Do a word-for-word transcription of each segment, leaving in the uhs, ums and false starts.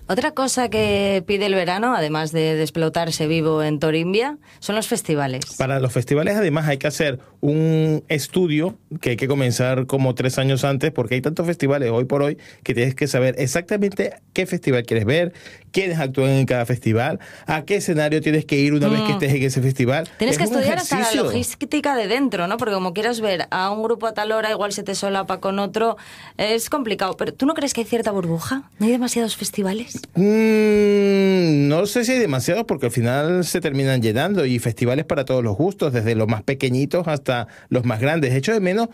Otra cosa que pide el verano, además de desplotarse vivo en Torimbia, son los festivales. Para los festivales, además, hay que hacer un estudio que hay que comenzar como tres años antes, porque hay tantos festivales hoy por hoy que tienes que saber exactamente qué festival quieres ver, quiénes actúan en cada festival, a qué escenario tienes que ir una mm. vez que estés en ese festival. Tienes es que estudiar hasta la logística de dentro, ¿no? Porque como quieras ver a un grupo a tal hora, igual se te solapa con otro, es complicado. Pero ¿tú no crees que hay cierta burbuja? ¿No hay demasiados festivales? Mm, no sé si hay demasiado, porque al final se terminan llenando, y festivales para todos los gustos, desde los más pequeñitos hasta los más grandes. Echo de menos,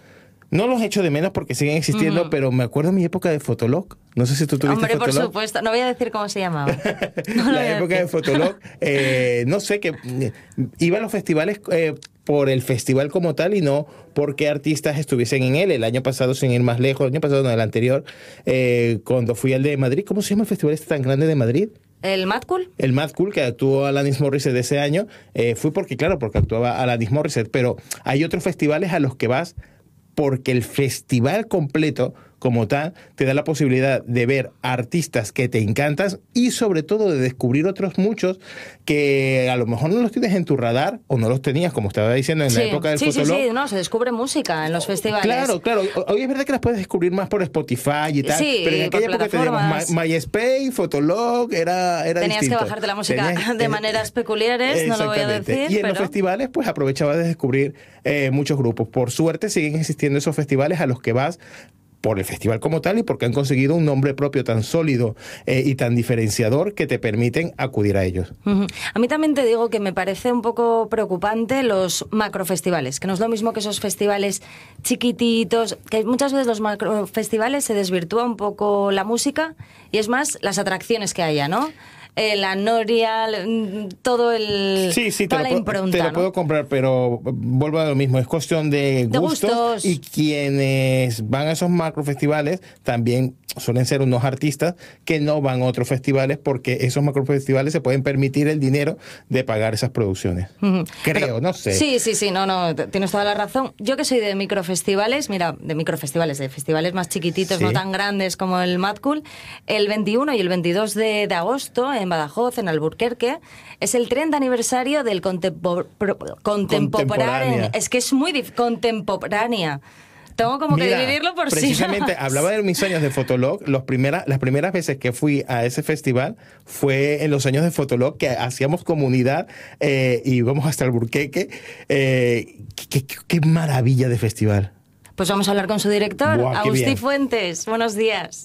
no los echo de menos porque siguen existiendo, uh-huh. pero me acuerdo de mi época de Fotolog. No sé si tú tuviste Hombre, Fotolog. por supuesto. No voy a decir cómo se llamaba. No La época de Fotolog, eh, no sé, que iba a los festivales eh, por el festival como tal y no porque artistas estuviesen en él. El año pasado, sin ir más lejos, el año pasado, no, el anterior, eh, cuando fui al de Madrid, ¿cómo se llama el festival este tan grande de Madrid? ¿El Mad Cool? El Mad Cool, que actuó Alanis Morissette de ese año, eh, fui porque, claro, porque actuaba Alanis Morissette, pero hay otros festivales a los que vas porque el festival completo, como tal, te da la posibilidad de ver artistas que te encantan y sobre todo de descubrir otros muchos que a lo mejor no los tienes en tu radar o no los tenías, como estaba diciendo en sí, la época del sí, Fotolog. Sí, sí, no, se descubre música en los festivales. Claro, claro. Hoy es verdad que las puedes descubrir más por Spotify y tal, sí, pero en aquella época teníamos My, MySpace, Fotolog, era, era Tenías distinto. que bajarte la música Tenías, de maneras peculiares, no lo voy a decir. Y en pero... los festivales, pues aprovechabas de descubrir eh, muchos grupos. Por suerte siguen existiendo esos festivales a los que vas por el festival como tal y porque han conseguido un nombre propio tan sólido eh, y tan diferenciador que te permiten acudir a ellos. Uh-huh. A mí también te digo que me parece un poco preocupante los macrofestivales, que no es lo mismo que esos festivales chiquititos, que muchas veces los macrofestivales se desvirtúa un poco la música y es más las atracciones que haya, ¿no? Eh, la noria, todo el sí, sí, toda te la lo, impronta, te lo ¿no? puedo comprar, pero vuelvo a lo mismo, es cuestión de, de gustos, gustos y quienes van a esos macrofestivales también suelen ser unos artistas que no van a otros festivales porque esos macrofestivales se pueden permitir el dinero de pagar esas producciones. Uh-huh. Creo, pero, no sé. Sí, sí, sí, no, no, tienes toda la razón. Yo que soy de microfestivales, mira, de microfestivales, de festivales más chiquititos, sí. no tan grandes como el Mad Cool, el veintiuno y el veintidós de, de agosto en Badajoz, en Alburquerque, es el treinta aniversario del contempo- contemporáneo. Es que es muy dif- contemporánea. Tengo como Mira, que dividirlo por sí. Precisamente hablaba de mis años de Fotolog. Los primera, las primeras veces que fui a ese festival fue en los años de Fotolog, que hacíamos comunidad eh, y íbamos hasta Alburquerque. Eh, qué, qué, qué maravilla de festival. Pues vamos a hablar con su director, Buah, Agustí Fuentes. Buenos días.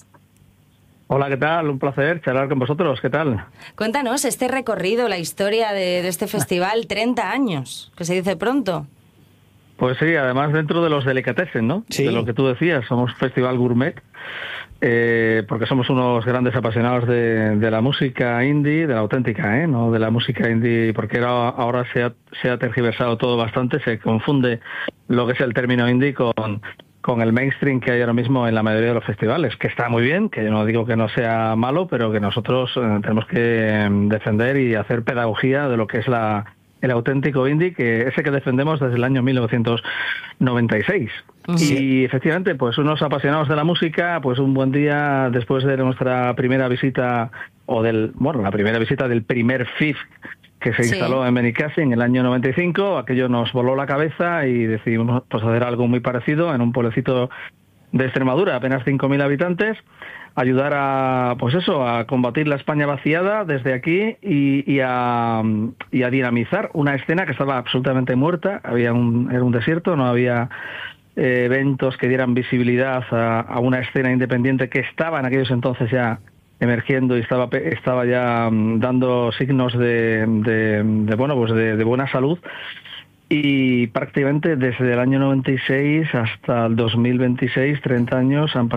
Hola, ¿qué tal? Un placer charlar con vosotros. ¿Qué tal? Cuéntanos este recorrido, la historia de, de este festival, treinta años, que se dice pronto. Pues sí, además dentro de los delicatessen, ¿no? Sí. De lo que tú decías, somos festival gourmet, eh, porque somos unos grandes apasionados de, de la música indie, de la auténtica, ¿eh? No de la música indie, porque ahora, ahora se, ha, se ha tergiversado todo bastante, se confunde lo que es el término indie con... con el mainstream que hay ahora mismo en la mayoría de los festivales, que está muy bien, que yo no digo que no sea malo, pero que nosotros eh, tenemos que eh, defender y hacer pedagogía de lo que es la el auténtico indie, que ese que defendemos desde el año mil novecientos noventa y seis. Sí. Y efectivamente, pues unos apasionados de la música, pues un buen día después de nuestra primera visita, o del, bueno, la primera visita del primer F I F que se instaló sí. en Benicassim en el año noventa y cinco, aquello nos voló la cabeza y decidimos pues, hacer algo muy parecido en un pueblecito de Extremadura, apenas cinco mil habitantes, ayudar a, pues eso, a combatir la España vaciada desde aquí y, y, a, y a dinamizar una escena que estaba absolutamente muerta, había un, era un desierto, no había eh, eventos que dieran visibilidad a, a una escena independiente que estaba en aquellos entonces ya emergiendo y estaba estaba ya um, dando signos de, de, de bueno pues de, de buena salud, y prácticamente desde el año noventa y seis hasta el dos mil veintiséis, treinta años han pasado.